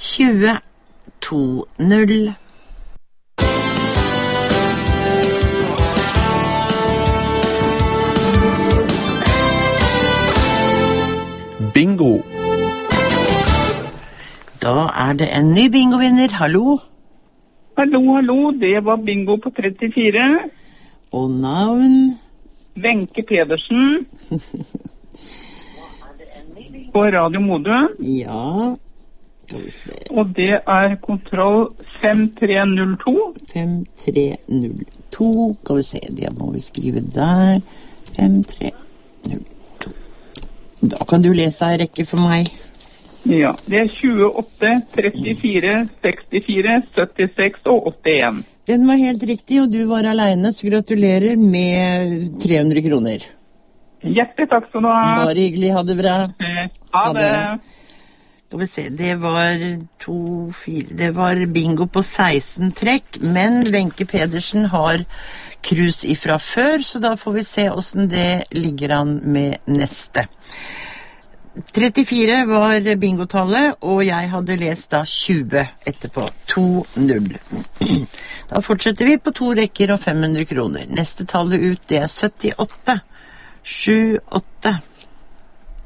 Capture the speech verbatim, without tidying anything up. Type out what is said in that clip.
tjue to null. Bingo. Da er det en ny bingovinner. Hallo? Hallo, hallo. Det var bingo på trettifire. Og navn? Wenche Pedersen. På Radio Modø. Ja. Skal vi se. Og det er kontroll fem tre null to. fem tre null to. Skal vi se, det må vi skrive der. fem tre null to. Da kan du lese en rekke for meg. Ja, det er tjueåtte, trettifire, sekstifire, syttiseks og åttien. Den var helt riktig, og du var alene, så gratulerer med tre hundre kroner. Hjertelig takk skal du ha. Bare hyggelig, ha det bra. Ha det. Skal vi se, det var to, fire, det var bingo på seksten trekk, men Wenche Pedersen har krus ifra før, så da får vi se hvordan det ligger an med neste. trettifire var bingotallet, og jeg hadde lest da tjue etterpå. to null. Da fortsetter vi på to rekker og fem hundre kroner. Neste tallet ut, det er syttiåtte. sju åtte.